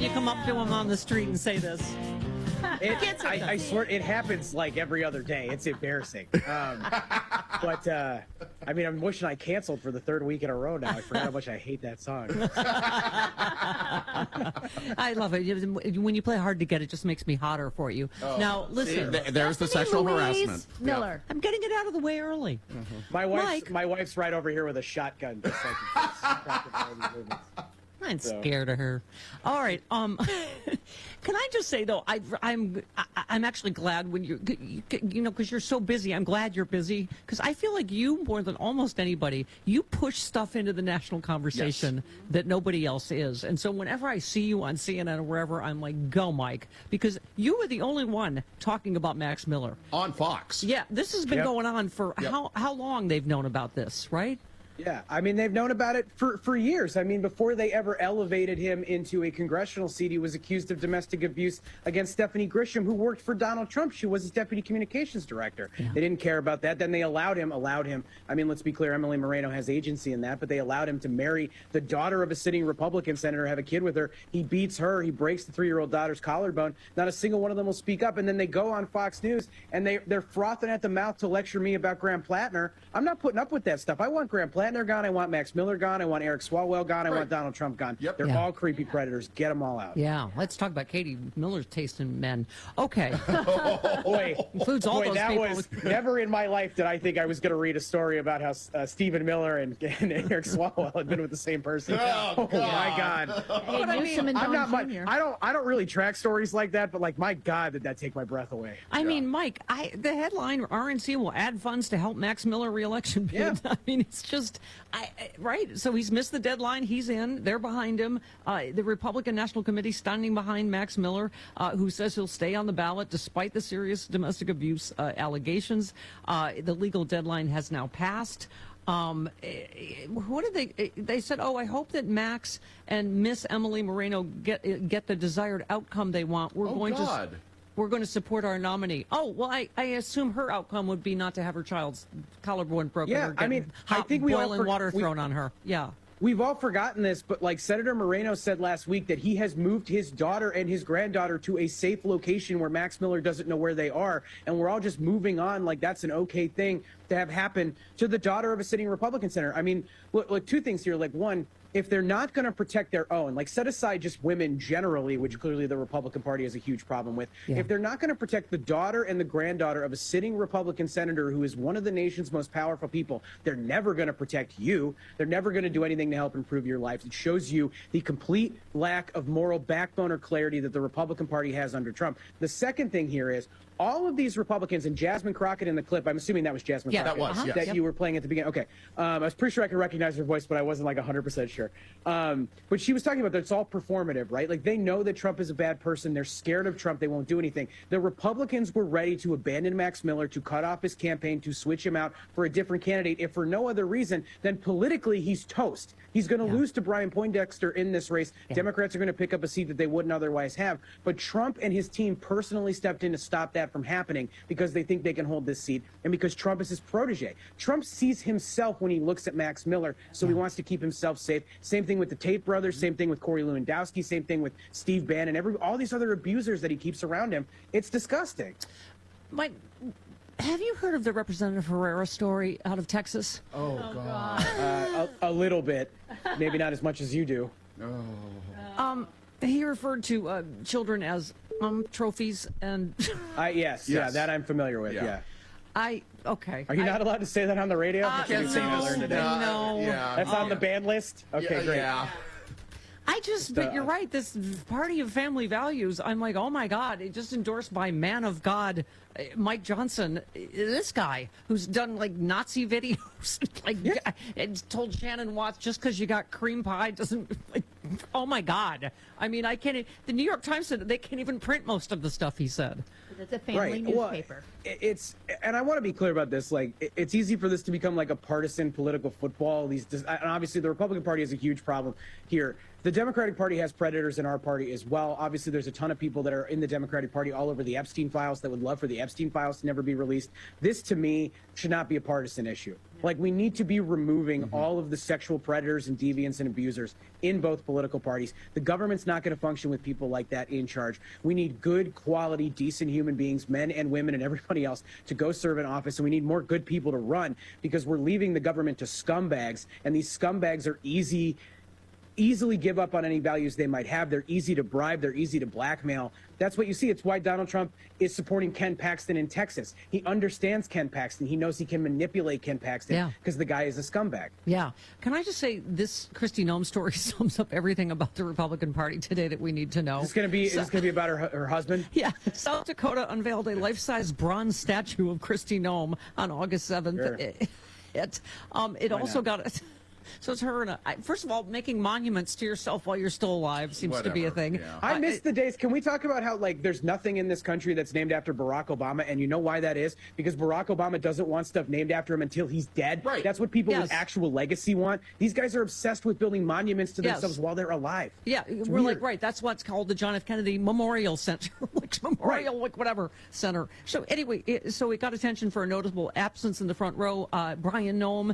come up to him on the street and say this? I swear it happens like every other day. It's embarrassing. But I mean, I'm wishing I canceled for the third week in a row now. I forgot how much I hate that song. I love it. When you play Hard to Get, it just makes me hotter for you. Oh, now, listen. There's the sexual harassment. Miller. I'm getting it out of the way early. Mm-hmm. My wife's right over here with a shotgun. Just like I'm scared of her. All right. Can I just say though, I'm actually glad when you know, because you're so busy. I'm glad you're busy because I feel like you more than almost anybody, you push stuff into the national conversation that nobody else is. And so whenever I see you on CNN or wherever, I'm like, go, Mike, because you were the only one talking about Max Miller on Fox. Yeah, this has been going on for how long they've known about this, right? Yeah, I mean, they've known about it for years. I mean, before they ever elevated him into a congressional seat, he was accused of domestic abuse against Stephanie Grisham, who worked for Donald Trump. She was his deputy communications director. Yeah. They didn't care about that. Then they allowed him. I mean, let's be clear, Emily Moreno has agency in that, but they allowed him to marry the daughter of a sitting Republican senator, have a kid with her. He beats her. He breaks the 3-year-old daughter's collarbone. Not a single one of them will speak up. And then they go on Fox News, and they're frothing at the mouth to lecture me about Graham Plattner. I'm not putting up with that stuff. I want Graham Plattner gone. I want Max Miller gone. I want Eric Swalwell gone. I want Donald Trump gone. Yep. They're all creepy predators. Get them all out. Yeah. Let's talk about Katie Miller's taste in men. Okay. Boy, includes all those that people. Was never in my life did I think I was going to read a story about how Stephen Miller and Eric Swalwell had been with the same person. Oh, my God. Hey, I mean, I'm not much. I don't really track stories like that, but like, my God, did that take my breath away? I mean, Mike, the headline: RNC will add funds to help Max Miller reelection bid. Yeah. I mean, it's just right. So he's missed the deadline. He's in. They're behind him. The Republican National Committee standing behind Max Miller, who says he'll stay on the ballot despite the serious domestic abuse allegations. The legal deadline has now passed. What did they said, oh, I hope that Max and Miss Emily Moreno get the desired outcome they want. We're going to support our nominee. Oh, well, I assume her outcome would be not to have her child's collarbone broken. Yeah, or I mean, hot I think we boiling water thrown on her. Yeah. We've all forgotten this, but like Senator Moreno said last week that he has moved his daughter and his granddaughter to a safe location where Max Miller doesn't know where they are. And we're all just moving on like that's an okay thing to have happen to the daughter of a sitting Republican senator. I mean, look, two things here. Like, one, if they're not going to protect their own, like set aside just women generally, which clearly the Republican Party has a huge problem with. Yeah. If they're not going to protect the daughter and the granddaughter of a sitting Republican senator who is one of the nation's most powerful people, they're never going to protect you. They're never going to do anything to help improve your life. It shows you the complete lack of moral backbone or clarity that the Republican Party has under Trump. The second thing here is all of these Republicans, and Jasmine Crockett in the clip, I'm assuming that was Jasmine Crockett. That was, yes. That you were playing at the beginning. Okay. I was pretty sure I could recognize her voice, but I wasn't like 100% sure. But she was talking about that it's all performative, right? Like they know that Trump is a bad person. They're scared of Trump. They won't do anything. The Republicans were ready to abandon Max Miller, to cut off his campaign, to switch him out for a different candidate, if for no other reason than politically he's toast. He's going to lose to Brian Poindexter in this race. Democrats are going to pick up a seat that they wouldn't otherwise have. But Trump and his team personally stepped in to stop that from happening because they think they can hold this seat and because Trump is his protege. Trump sees himself when he looks at Max Miller, so he wants to keep himself safe. Same thing with the Tate brothers, same thing with Corey Lewandowski, same thing with Steve Bannon, all these other abusers that he keeps around him. It's disgusting. Mike, have you heard of the Representative Herrera story out of Texas? Oh God. A little bit. Maybe not as much as you do. He referred to children as trophies and... yes, yeah, that I'm familiar with, yeah. Okay. Are you not allowed to say that on the radio? No. Yeah. That's on the ban list? Okay, great. Yeah. But you're right, this party of family values, I'm like, oh my God, it just endorsed by man of God, Mike Johnson, this guy who's done like Nazi videos, and told Shannon Watts just because you got cream pie doesn't, oh my God. I mean, the New York Times said they can't even print most of the stuff he said. It's a family newspaper. Well, and I want to be clear about this. Like, it's easy for this to become like a partisan political football. And obviously, the Republican Party has a huge problem here. The Democratic Party has predators in our party as well. Obviously, there's a ton of people that are in the Democratic Party all over the Epstein files that would love for the Epstein files to never be released. This, to me, should not be a partisan issue. Like, we need to be removing all of the sexual predators and deviants and abusers in both political parties. The government's not going to function with people like that in charge. We need good, quality, decent human beings, men and women and everybody else, to go serve in office. And we need more good people to run, because we're leaving the government to scumbags. And these scumbags are easily give up on any values they might have. They're easy to bribe. They're easy to blackmail. That's what you see. It's why Donald Trump is supporting Ken Paxton in Texas. He understands Ken Paxton. He knows he can manipulate Ken Paxton because the guy is a scumbag. Yeah. Can I just say, this Kristi Noem story sums up everything about the Republican Party today that we need to know. Is this going to be about her husband? Yeah. South Dakota unveiled a life-size bronze statue of Kristi Noem on August 7th. Sure. It also got it. So it's her. First of all, making monuments to yourself while you're still alive seems to be a thing. Yeah. I miss the days. Can we talk about how, like, there's nothing in this country that's named after Barack Obama? And you know why that is? Because Barack Obama doesn't want stuff named after him until he's dead. Right. That's what people with actual legacy want. These guys are obsessed with building monuments to themselves while they're alive. Yeah, we're like, right. That's what's called the John F. Kennedy Memorial Center, like whatever center. So anyway, so it got attention for a notable absence in the front row. Brian Noem.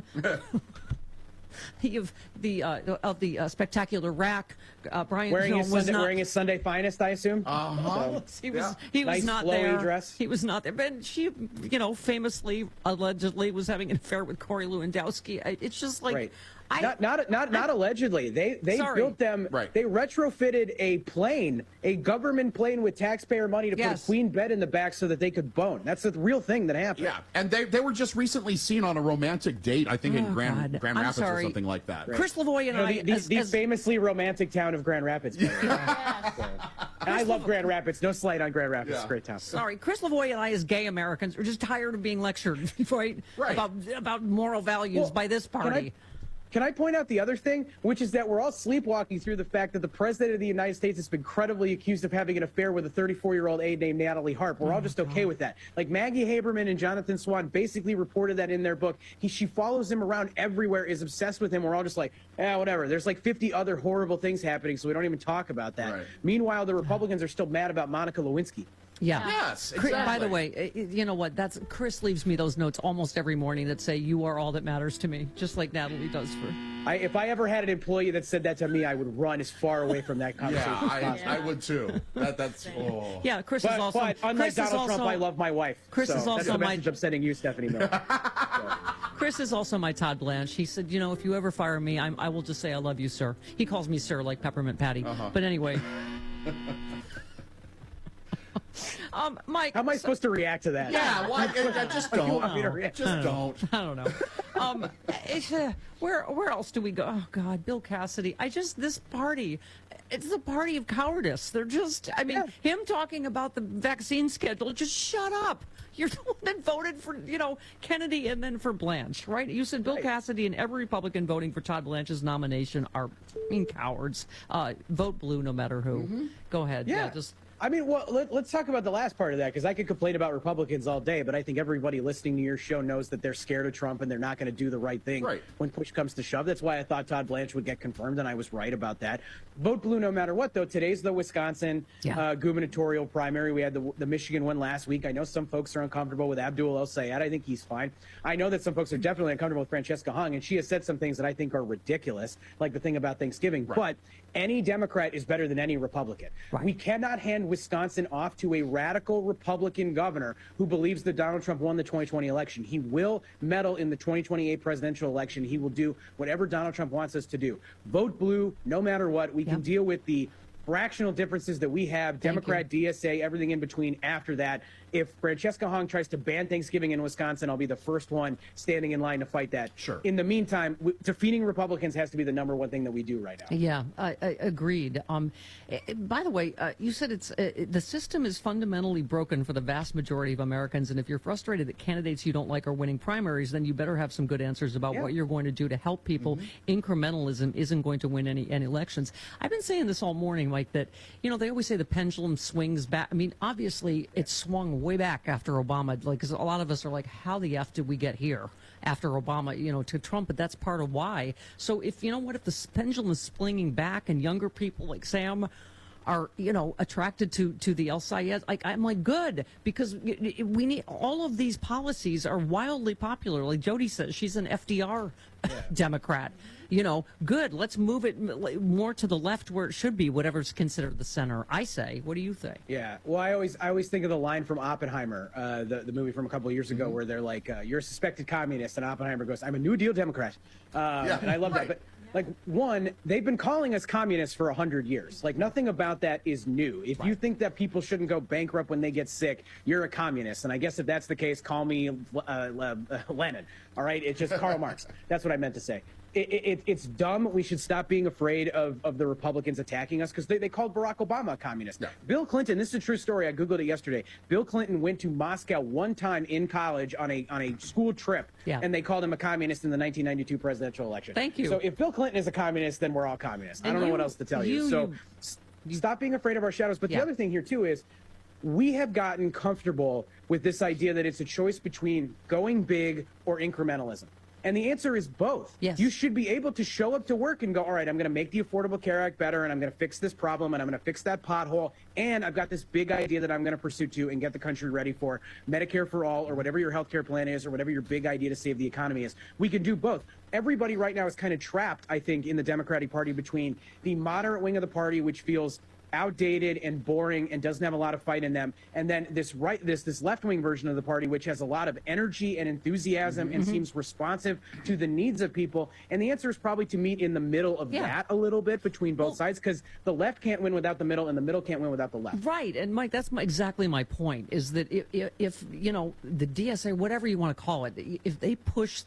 Of the spectacular rack, Brian Noem was not wearing his Sunday finest, I assume. He was nice, not flowy there. Dress. He was not there. But she, famously, allegedly, was having an affair with Corey Lewandowski. It's just like. Right. Not allegedly. They built them. Right. They retrofitted a plane, a government plane with taxpayer money to put a queen bed in the back so that they could bone. That's the real thing that happened. Yeah, and they were just recently seen on a romantic date, I think, in Grand Rapids or something like that. Right. Chris Lavoie and the famously romantic town of Grand Rapids. And I love Grand Rapids. No slight on Grand Rapids. It's a great town. Sorry, Chris Lavoie and I, as gay Americans, are just tired of being lectured, right? About moral values by this party. Can I point out the other thing, which is that we're all sleepwalking through the fact that the president of the United States has been credibly accused of having an affair with a 34-year-old aide named Natalie Harp. We're all just okay with that. Like, Maggie Haberman and Jonathan Swan basically reported that in their book. She follows him around everywhere, is obsessed with him. We're all just like, whatever. There's like 50 other horrible things happening, so we don't even talk about that. Right. Meanwhile, the Republicans are still mad about Monica Lewinsky. Yeah. Yes, exactly. By the way, you know what? Chris leaves me those notes almost every morning that say, "You are all that matters to me," just like Natalie does for. If I ever had an employee that said that to me, I would run as far away from that conversation as possible. I would too. That's Yeah, Chris is also. But unlike Donald Trump, I love my wife. Chris is also that's the message I'm sending you, Stephanie Miller. Chris is also my Todd Blanche. He said, if you ever fire me, I will just say I love you, sir. He calls me sir, like Peppermint Patty. But anyway. Mike, how am I supposed to react to that? Yeah, just don't. Just don't. I don't know. Where else do we go? Oh God, Bill Cassidy. This party, it's the party of cowardice. They're just. Him talking about the vaccine schedule. Just shut up. You're the one that voted for, Kennedy and then for Blanche, right? You said Bill Cassidy and every Republican voting for Todd Blanche's nomination are cowards. Vote blue no matter who. Go ahead. Yeah. Let's talk about the last part of that, because I could complain about Republicans all day, but I think everybody listening to your show knows that they're scared of Trump and they're not going to do the right thing when push comes to shove. That's why I thought Todd Blanche would get confirmed, and I was right about that. Vote blue no matter what, though. Today's the Wisconsin gubernatorial primary. We had the Michigan one last week. I know some folks are uncomfortable with Abdul El-Sayed. I think he's fine. I know that some folks are definitely uncomfortable with Francesca Hung, and she has said some things that I think are ridiculous, like the thing about Thanksgiving. But any Democrat is better than any Republican. We cannot hand Wisconsin off to a radical Republican governor who believes that Donald Trump won the 2020 election. He will meddle in the 2028 presidential election. He will do whatever Donald Trump wants us to do. Vote blue, no matter what. We can deal with the fractional differences that we have, Democrat, DSA, everything in between after that. If Francesca Hong tries to ban Thanksgiving in Wisconsin, I'll be the first one standing in line to fight that. Sure. In the meantime, defeating Republicans has to be the #1 thing that we do right now. Yeah, I agreed. By the way, you said the system is fundamentally broken for the vast majority of Americans, and if you're frustrated that candidates you don't like are winning primaries, then you better have some good answers about what you're going to do to help people. Incrementalism isn't going to win any elections. I've been saying this all morning, Mike, that, they always say the pendulum swings back. Obviously, it swung way back after Obama, because a lot of us are like, how the F did we get here after Obama, to Trump? But that's part of why. So if, if the pendulum is swinging back and younger people like Sam are attracted to the El Sayed. I'm like, good, because we need all of these policies are wildly popular. Like Jody says, she's an FDR Democrat. Good. Let's move it more to the left where it should be, whatever's considered the center. I say. What do you think? Yeah. Well, I always think of the line from Oppenheimer, the movie from a couple of years ago, where they're like, "You're a suspected communist," and Oppenheimer goes, "I'm a New Deal Democrat," and I love that. But one, they've been calling us communists for 100 years. Like, nothing about that is new. If you think that people shouldn't go bankrupt when they get sick, you're a communist. And I guess if that's the case, call me Lenin. All right? It's just Karl Marx. That's what I meant to say. It's dumb. We should stop being afraid of the Republicans attacking us, because they called Barack Obama a communist. Yeah. Bill Clinton, this is a true story. I Googled it yesterday. Bill Clinton went to Moscow one time in college on a school trip, and they called him a communist in the 1992 presidential election. Thank you. So if Bill Clinton is a communist, then we're all communists. I don't know what else to tell you. So stop being afraid of our shadows. But the other thing here, too, is we have gotten comfortable with this idea that it's a choice between going big or incrementalism. And the answer is both. Yes. You should be able to show up to work and go, all right, I'm going to make the Affordable Care Act better, and I'm going to fix this problem, and I'm going to fix that pothole, and I've got this big idea that I'm going to pursue too and get the country ready for Medicare for all, or whatever your health care plan is, or whatever your big idea to save the economy is. We can do both. Everybody right now is kind of trapped, I think, in the Democratic Party between the moderate wing of the party, which feels outdated and boring and doesn't have a lot of fight in them, and then this left-wing version of the party, which has a lot of energy and enthusiasm and seems responsive to the needs of people. And the answer is probably to meet in the middle of that a little bit between both sides, because the left can't win without the middle, and the middle can't win without the left. Right. And Mike, that's exactly my point, is that if the DSA, whatever you want to call it, if they push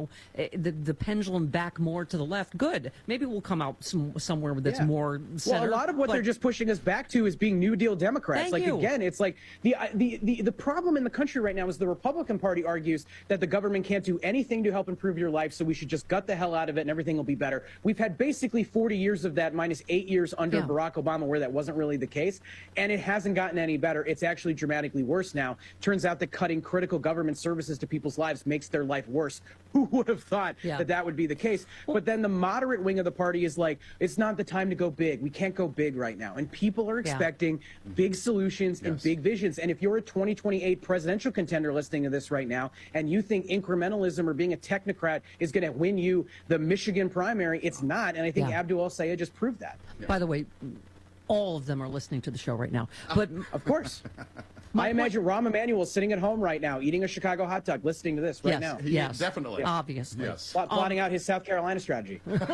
the pendulum back more to the left, good. Maybe we'll come out somewhere that's more center. Well, a lot of what they're just pushing us back to is being New Deal Democrats. Again, it's like the problem in the country right now is the Republican Party argues that the government can't do anything to help improve your life, so we should just gut the hell out of it and everything will be better. We've had basically 40 years of that, minus 8 years under Barack Obama, where that wasn't really the case, and it hasn't gotten any better. It's actually dramatically worse now. Turns out that cutting critical government services to people's lives makes their life worse. Who would have thought that would be the case? But then the moderate wing of the party is like, it's not the time to go big. We can't go big right now. And people are expecting big solutions and big visions. And if you're a 2028 presidential contender listening to this right now, and you think incrementalism or being a technocrat is going to win you the Michigan primary, it's not. And I think Abdul El-Sayed just proved that. By the way, all of them are listening to the show right now. But of course. I imagine Rahm Emanuel sitting at home right now, eating a Chicago hot dog, listening to this right now. Yes, definitely. Obviously. Yes. Plotting out his South Carolina strategy. But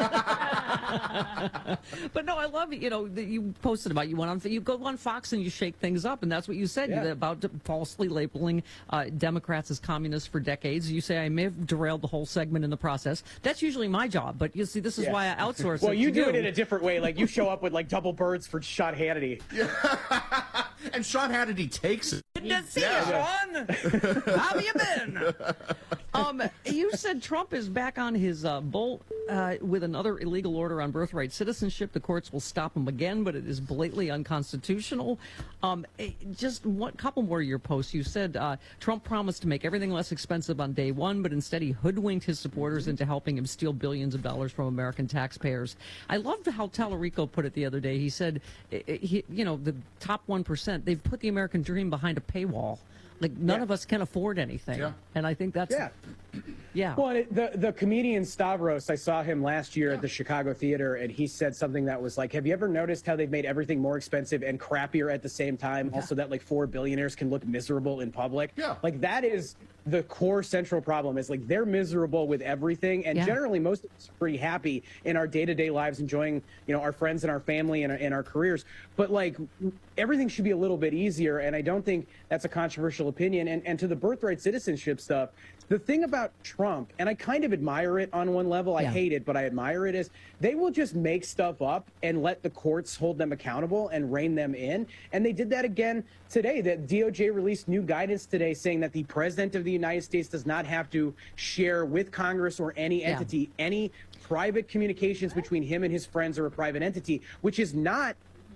no, I love it. You posted about you go on Fox and you shake things up, and that's what you said about falsely labeling Democrats as communists for decades. You say I may have derailed the whole segment in the process. That's usually my job, but you see, this is why I outsource it. Well, you do it in a different way. Like, you show up with like double birds for Sean Hannity. And Sean Hannity takes it. Good to see you, Sean. How have you been? You said Trump is back on his bull with another illegal order on birthright citizenship. The courts will stop him again, but it is blatantly unconstitutional. Just one couple more of your posts. You said Trump promised to make everything less expensive on day one, but instead he hoodwinked his supporters into helping him steal billions of dollars from American taxpayers. I loved how Tallarico put it the other day. He said, the top 1%, they've put the American dream behind a paywall. Like, none of us can afford anything. Yeah. And I think that's... Yeah. Well, the comedian Stavros, I saw him last year at the Chicago Theater, and he said something that was like, have you ever noticed how they've made everything more expensive and crappier at the same time? Also that, like, 4 billionaires can look miserable in public. Yeah. Like, that is the core central problem, is, like, they're miserable with everything, and generally most of us are pretty happy in our day-to-day lives, enjoying, our friends and our family and our careers. But, like, everything should be a little bit easier, and I don't think that's a controversial opinion. And to the birthright citizenship stuff, the thing about Trump, and I kind of admire it on one level, I hate it, but I admire it, is they will just make stuff up and let the courts hold them accountable and rein them in. And they did that again today. The DOJ released new guidance today saying that the president of the United States does not have to share with Congress or any entity any private communications between him and his friends or a private entity, which is not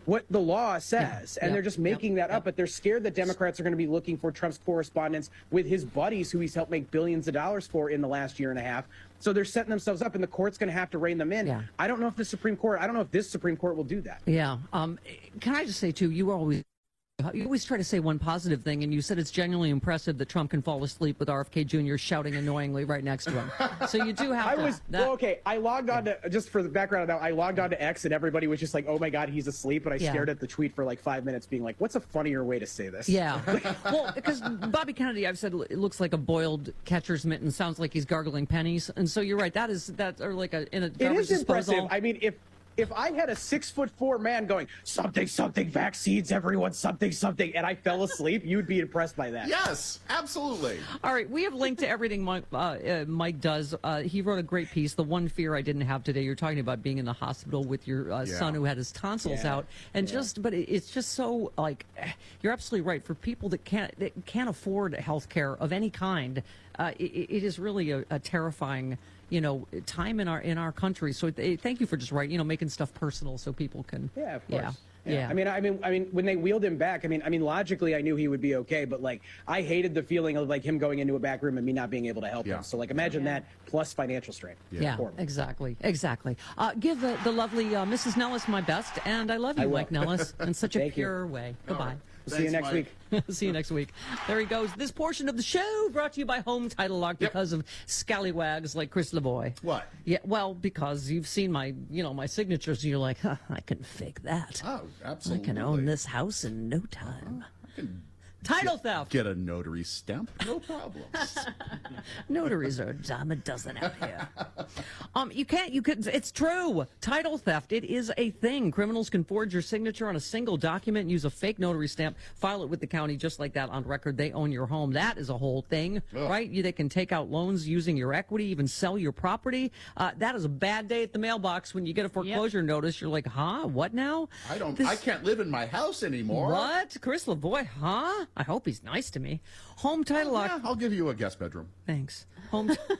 what the law says, and they're just making that up, but they're scared that Democrats are going to be looking for Trump's correspondence with his buddies who he's helped make billions of dollars for in the last year and a half. So they're setting themselves up, and the court's going to have to rein them in. I don't know if the Supreme Court, I don't know if this Supreme Court will do that. Yeah. Can I just say, too, you always try to say one positive thing, and you said it's genuinely impressive that Trump can fall asleep with RFK Jr. shouting annoyingly right next to him. So you do have I logged on to, just for the background of that, I logged on to X, and everybody was just like, oh my God, he's asleep. And I stared at the tweet for like 5 minutes being like, what's a funnier way to say this? Yeah. Well, because Bobby Kennedy, I've said, it looks like a boiled catcher's mitten, sounds like he's gargling pennies. And so you're right, that or like in a garbage disposal. Impressive. I mean, if I had a 6'4" man going, something, vaccines, everyone, something, and I fell asleep, you'd be impressed by that. Yes, absolutely. All right, we have linked to everything Mike does. He wrote a great piece, The One Fear I Didn't Have Today. You're talking about being in the hospital with your son who had his tonsils out. And but it's just so, like, you're absolutely right. For people that can't afford health care of any kind, it is really a terrifying time in our country. So thank you for just making stuff personal so people can. Yeah, of course. Yeah. I mean, when they wheeled him back, I mean, logically, I knew he would be okay, but like, I hated the feeling of like him going into a back room and me not being able to help him. So like, imagine that plus financial strain. Yeah, exactly. Give the lovely Mrs. Nellis my best, and I love you, Mike Nellis, in such a pure way. Goodbye. See you next week. See you next week. There he goes. This portion of the show brought to you by Home Title Lock because of scallywags like Chris Lavoie. What? Yeah, well, because you've seen my signatures, and you're like, I can fake that. Oh, absolutely. I can own this house in no time. Title theft. Get a notary stamp, no problem. Notaries are a dime a dozen out here. You could. It's true. Title theft. It is a thing. Criminals can forge your signature on a single document and use a fake notary stamp, file it with the county just like that on record. They own your home. That is a whole thing, right? They can take out loans using your equity, even sell your property. That is a bad day at the mailbox when you get a foreclosure notice. You're like, huh? What now? I can't live in my house anymore. What? Chris Lavoie, huh? I hope he's nice to me. Home Title Lock. Yeah, I'll give you a guest bedroom. Thanks.